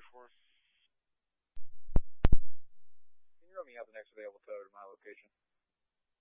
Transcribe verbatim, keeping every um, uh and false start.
Can you run me out the next available tow to my location?